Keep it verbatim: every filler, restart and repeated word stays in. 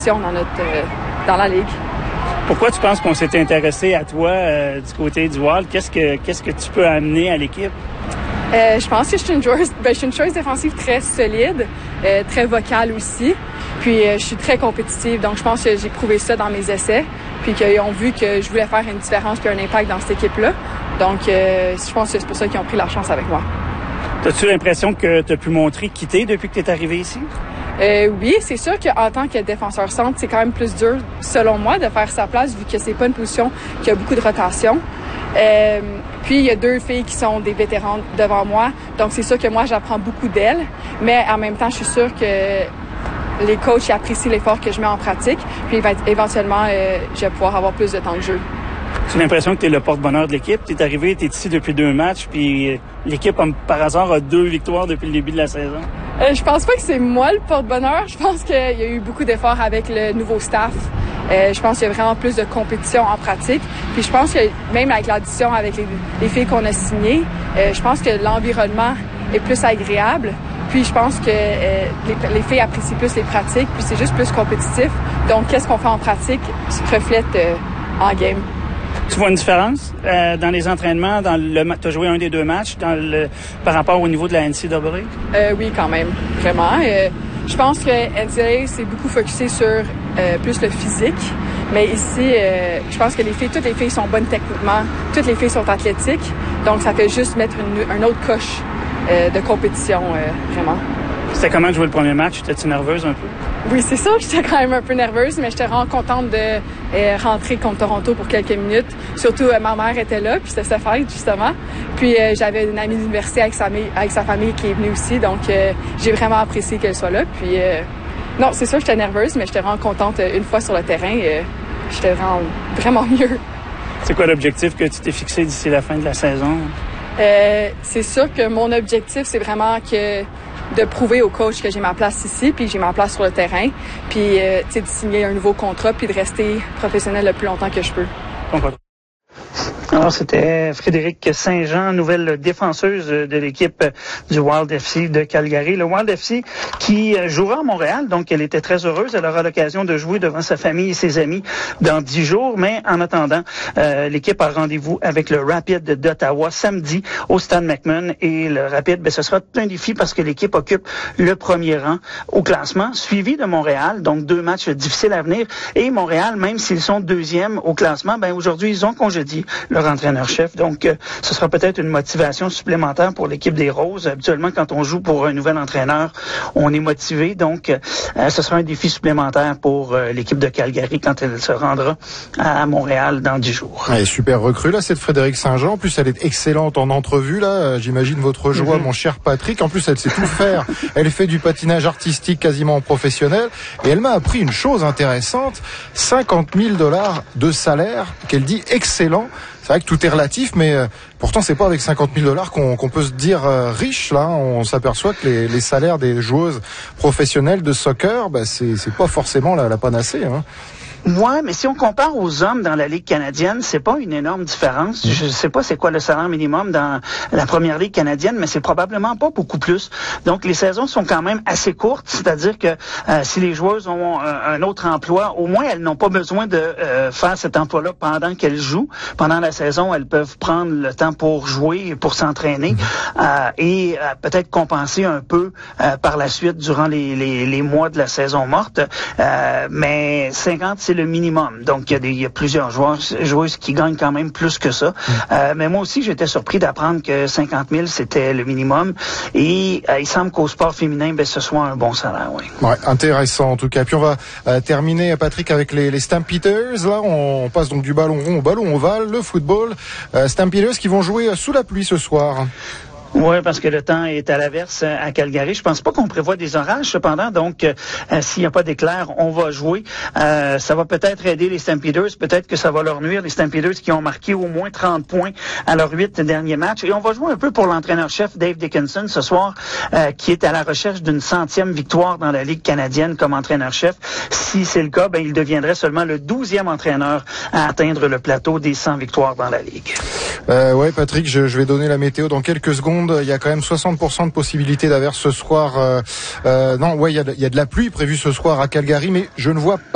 dans notre euh, dans la ligue. Pourquoi tu penses qu'on s'est intéressé à toi euh, du côté du Wild? Qu'est-ce que qu'est-ce que tu peux amener à l'équipe? Euh, je pense que je suis une joueuse, ben, je suis une joueuse défensive très solide, euh, très vocale aussi. Puis euh, je suis très compétitive, donc je pense que j'ai prouvé ça dans mes essais. Puis qu'ils ont vu que je voulais faire une différence puis un impact dans cette équipe-là. Donc euh, je pense que c'est pour ça qu'ils ont pris la chance avec moi. As-tu l'impression que tu as pu montrer quitter depuis que tu es arrivé ici? Euh, oui, c'est sûr qu'en tant que défenseur centre, c'est quand même plus dur, selon moi, de faire sa place vu que c'est pas une position qui a beaucoup de rotation. Euh, puis il y a deux filles qui sont des vétérans devant moi, donc c'est sûr que moi j'apprends beaucoup d'elles, mais en même temps je suis sûre que les coachs apprécient l'effort que je mets en pratique, puis éventuellement euh, je vais pouvoir avoir plus de temps de jeu. Tu as l'impression que tu es le porte-bonheur de l'équipe. Tu es arrivé, tu es ici depuis deux matchs, puis l'équipe, par hasard, a deux victoires depuis le début de la saison. Euh, je pense pas que c'est moi le porte-bonheur. Je pense qu'il y a eu beaucoup d'efforts avec le nouveau staff. Euh, je pense qu'il y a vraiment plus de compétition en pratique. Puis je pense que même avec l'addition avec les, les filles qu'on a signées, euh, je pense que l'environnement est plus agréable. Puis je pense que euh, les, les filles apprécient plus les pratiques, puis c'est juste plus compétitif. Donc qu'est-ce qu'on fait en pratique se reflète euh, en game. Tu vois une différence euh, dans les entraînements, dans le tu as joué un des deux matchs dans le, par rapport au niveau de la N C A A? Euh, oui, quand même, vraiment. Euh, je pense que N C A A c'est beaucoup focusé sur euh, plus le physique, mais ici, euh, je pense que les filles, toutes les filles sont bonnes techniquement, toutes les filles sont athlétiques, donc ça fait juste mettre une, une autre coche euh, de compétition, euh, vraiment. C'était comment de jouer le premier match? Étais-tu nerveuse un peu? Oui, c'est sûr que j'étais quand même un peu nerveuse, mais j'étais vraiment contente de euh, rentrer contre Toronto pour quelques minutes. Surtout, euh, ma mère était là, puis c'était sa fête, justement. Puis euh, j'avais une amie d'université avec sa, avec sa famille qui est venue aussi, donc euh, j'ai vraiment apprécié qu'elle soit là. Puis euh, non, c'est sûr que j'étais nerveuse, mais j'étais vraiment contente euh, une fois sur le terrain. Euh, j'étais vraiment, vraiment mieux. C'est quoi l'objectif que tu t'es fixé d'ici la fin de la saison? Euh, c'est sûr que mon objectif, c'est vraiment que de prouver au coach que j'ai ma place ici, puis j'ai ma place sur le terrain, puis euh, tu sais, de signer un nouveau contrat, puis de rester professionnel le plus longtemps que je peux. Bon, alors, c'était Frédérique Saint-Jean, nouvelle défenseuse de l'équipe du Wild F C de Calgary. Le Wild F C qui jouera à Montréal, donc elle était très heureuse. Elle aura l'occasion de jouer devant sa famille et ses amis dans dix jours. Mais en attendant, euh, l'équipe a rendez-vous avec le Rapid d'Ottawa samedi au Stade McMahon. Et le Rapid, ben, ce sera tout un défi parce que l'équipe occupe le premier rang au classement, suivi de Montréal. Donc, deux matchs difficiles à venir. Et Montréal, même s'ils sont deuxièmes au classement, ben aujourd'hui, ils ont congédié leur entraîneur-chef. Donc, euh, ce sera peut-être une motivation supplémentaire pour l'équipe des Roses. Habituellement, quand on joue pour un nouvel entraîneur, on est motivé. Donc, euh, ce sera un défi supplémentaire pour euh, l'équipe de Calgary quand elle se rendra à Montréal dans dix jours. Ouais, super recrue, là, cette Frédérique Saint-Jean. En plus, elle est excellente en entrevue, là. J'imagine votre joie, mm-hmm. mon cher Patrick. En plus, elle sait tout faire. Elle fait du patinage artistique quasiment professionnel. Et elle m'a appris une chose intéressante. cinquante mille dollars de salaire qu'elle dit excellent. C'est vrai que tout est relatif, mais euh, pourtant c'est pas avec cinquante mille dollars qu'on, qu'on peut se dire euh, riche. Là, on s'aperçoit que les, les salaires des joueuses professionnelles de soccer, bah, c'est, c'est pas forcément la, la panacée. Hein. Ouais, mais si on compare aux hommes dans la Ligue canadienne, c'est pas une énorme différence. Je sais pas c'est quoi le salaire minimum dans la Première Ligue canadienne, mais c'est probablement pas beaucoup plus. Donc, les saisons sont quand même assez courtes, c'est-à-dire que euh, si les joueuses ont euh, un autre emploi, au moins elles n'ont pas besoin de euh, faire cet emploi-là pendant qu'elles jouent. Pendant la saison, elles peuvent prendre le temps pour jouer, pour s'entraîner euh, et euh, peut-être compenser un peu euh, par la suite durant les, les, les mois de la saison morte. Euh, mais cinquante, c'est le minimum. Donc, il y a, des, il y a plusieurs joueurs, joueuses qui gagnent quand même plus que ça. Mmh. Euh, mais moi aussi, j'étais surpris d'apprendre que cinquante mille, c'était le minimum. Et euh, il semble qu'au sport féminin, ben, ce soit un bon salaire, oui. Ouais, intéressant en tout cas. Puis on va euh, terminer, Patrick, avec les, les Stampeders. Là, on, on passe donc du ballon rond au ballon ovale, le football. Euh, Stampeders qui vont jouer sous la pluie ce soir. Oui, parce que le temps est à l'averse à Calgary. Je pense pas qu'on prévoit des orages, cependant. Donc, euh, s'il n'y a pas d'éclair, on va jouer. Euh, ça va peut-être aider les Stampeders. Peut-être que ça va leur nuire. Les Stampeders qui ont marqué au moins trente points à leurs huit derniers matchs. Et on va jouer un peu pour l'entraîneur-chef Dave Dickenson ce soir, euh, qui est à la recherche d'une centième victoire dans la Ligue canadienne comme entraîneur-chef. Si c'est le cas, ben, il deviendrait seulement le douzième entraîneur à atteindre le plateau des cent victoires dans la Ligue. Euh, ouais, Patrick, je, je vais donner la météo dans quelques secondes. Il y a quand même soixante pour cent de possibilité d'averse ce soir. Euh, euh, non, ouais, il y a, de, il y a de la pluie prévue ce soir à Calgary, mais je ne vois pas